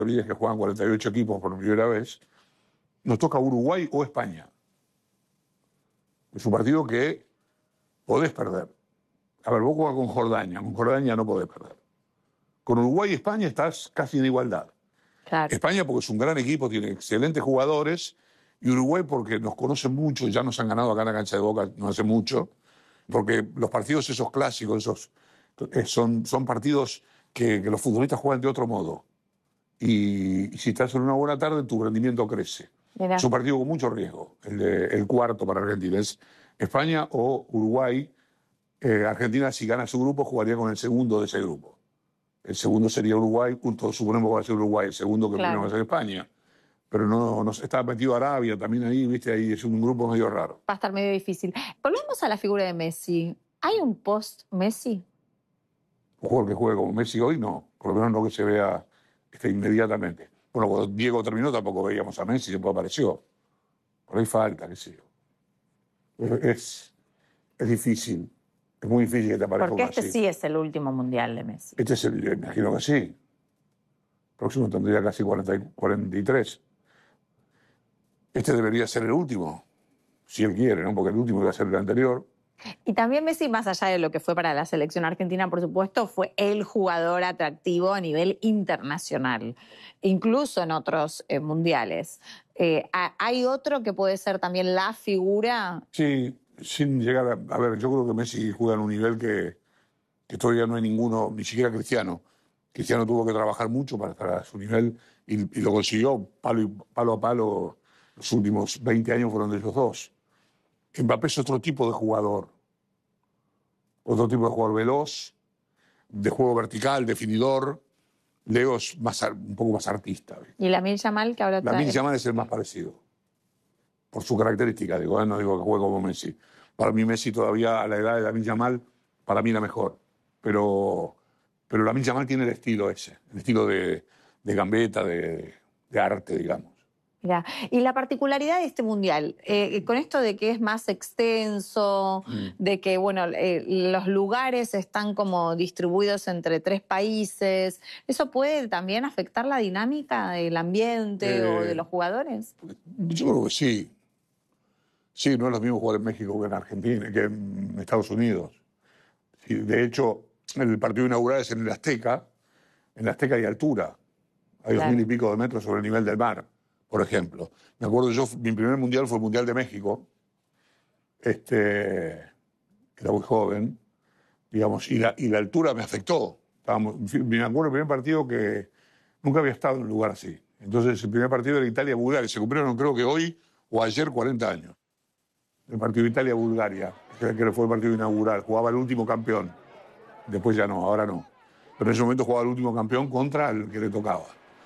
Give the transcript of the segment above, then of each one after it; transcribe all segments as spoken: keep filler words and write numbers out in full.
olvides que juegan cuarenta y ocho equipos por primera vez, nos toca Uruguay o España. Es un partido que podés perder. A ver, vos jugás con Jordania, con Jordania no podés perder. Con Uruguay y España estás casi en igualdad. Claro. España porque es un gran equipo, tiene excelentes jugadores, y Uruguay porque nos conocen mucho, ya nos han ganado acá en la cancha de Boca no hace mucho, porque los partidos esos clásicos, esos eh, son, son partidos que, que los futbolistas juegan de otro modo. Y, y si estás en una buena tarde, tu rendimiento crece. Mirá. Es un partido con mucho riesgo, el, de, el cuarto para Argentina. Es España o Uruguay. Eh, Argentina, si gana su grupo, jugaría con el segundo de ese grupo. El segundo sería Uruguay, todos suponemos que va a ser Uruguay, el segundo que Claro. primero va a ser España. Pero no, no está metido Arabia también ahí, viste, ahí es un grupo medio raro. Va a estar medio difícil. Volvemos a la figura de Messi. ¿Hay un post-Messi? Un jugador que juegue como Messi hoy, no. Por lo menos no que se vea este, inmediatamente. Bueno, cuando Diego terminó tampoco veíamos a Messi, después apareció. Por ahí falta, qué sé yo. Es, es difícil. Es muy difícil que te aparezca Porque uno este así. sí es el último mundial de Messi. Este es el, me imagino que sí. Próximo tendría casi cuarenta, cuarenta y tres. Este debería ser el último, si él quiere, ¿no? Porque el último iba a ser el anterior. Y también Messi, más allá de lo que fue para la selección argentina, por supuesto, fue el jugador atractivo a nivel internacional, incluso en otros eh, mundiales. Eh, ¿Hay otro que puede ser también la figura? Sí, sin llegar a... A ver, yo creo que Messi juega en un nivel que, que todavía no hay ninguno, ni siquiera Cristiano. Cristiano tuvo que trabajar mucho para estar a su nivel y, y lo consiguió palo, y, palo a palo. Los últimos veinte años fueron de ellos dos. Mbappé es otro tipo de jugador. Otro tipo de jugador veloz, de juego vertical, definidor. Leo es más, un poco más artista. ¿Y Lamine Yamal, que ahora trae? Lamine Yamal es el más parecido. Por su característica, digo, ¿eh? No digo que juegue como Messi. Para mí Messi todavía a la edad de Lamine Yamal, para mí era mejor. Pero, pero Lamine Yamal tiene el estilo ese, el estilo de, de gambeta, de, de arte, digamos. Mirá. Y la particularidad de este mundial, eh, con esto de que es más extenso, mm. de que bueno, eh, los lugares están como distribuidos entre tres países, ¿eso puede también afectar la dinámica del ambiente eh, o de los jugadores? Yo creo que sí. Sí, no es lo mismo jugar en México que en Argentina, que en Estados Unidos. Sí, de hecho, el partido inaugural es en el Azteca. En el Azteca hay altura. Hay claro. dos mil y pico de metros sobre el nivel del mar, por ejemplo. Me acuerdo yo, mi primer mundial fue el Mundial de México. Este, era muy joven, digamos, y la, y la altura me afectó. Estábamos, me acuerdo del primer partido que nunca había estado en un lugar así. Entonces, el primer partido era Italia-Bulgaria. Se cumplieron, creo que hoy o ayer, cuarenta años. El partido Italia-Bulgaria, que fue el partido inaugural. Jugaba el último campeón. Después ya no, ahora no. Pero en ese momento jugaba el último campeón contra el que le tocaba.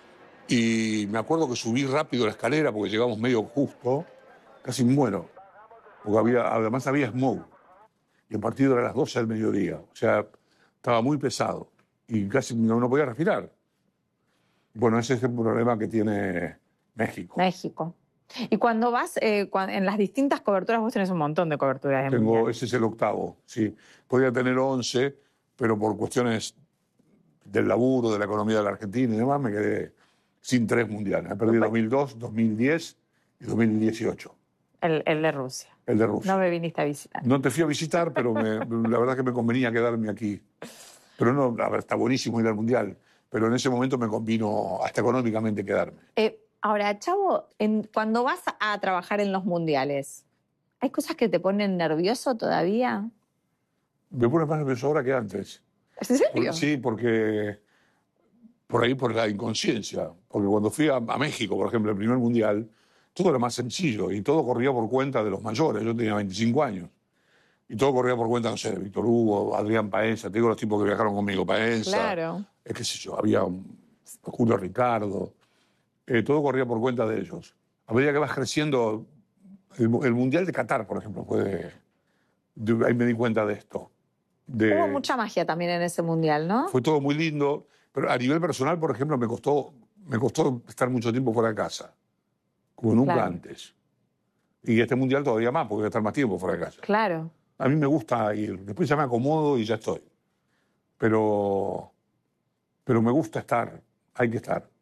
Y me acuerdo que subí rápido la escalera porque llegamos medio justo, casi muero. Porque había, además había smog. Y el partido era a las doce del mediodía. O sea, estaba muy pesado. Y casi no, no podía respirar. Bueno, ese es el problema que tiene México. México. Y cuando vas, eh, cuando, en las distintas coberturas, vos tenés un montón de coberturas. De Tengo, mundial. Ese es el octavo, sí. Podría tener once, pero por cuestiones del laburo, de la economía de la Argentina y demás, me quedé sin tres mundiales. Me perdí dos mil dos, dos mil diez y dos mil dieciocho. El, el de Rusia. El de Rusia. No me viniste a visitar. No te fui a visitar, pero me, la verdad que me convenía quedarme aquí. Pero no, a ver, está buenísimo ir al mundial, pero en ese momento me convino hasta económicamente quedarme. Eh, Ahora, Chavo, en, cuando vas a trabajar en los mundiales, ¿hay cosas que te ponen nervioso todavía? Me pone más nervioso ahora que antes. ¿En serio? Por, sí, porque por ahí por la inconsciencia. Porque cuando fui a, a México, por ejemplo, el primer mundial, todo era más sencillo y todo corría por cuenta de los mayores. Yo tenía veinticinco años. Y todo corría por cuenta, no sé, de Víctor Hugo, Adrián Paenza, te digo los tipos que viajaron conmigo, Paenza. Claro. Es que sé yo, había un, Julio Ricardo. Eh, todo corría por cuenta de ellos. A medida que vas creciendo, el, el Mundial de Qatar, por ejemplo, fue de, de, ahí me di cuenta de esto. De, Hubo mucha magia también en ese Mundial, ¿no? Fue todo muy lindo, pero a nivel personal, por ejemplo, me costó, me costó estar mucho tiempo fuera de casa, como nunca claro. antes. Y este Mundial todavía más, porque voy a estar más tiempo fuera de casa. Claro. A mí me gusta ir, después ya me acomodo y ya estoy. Pero, pero me gusta estar, hay que estar.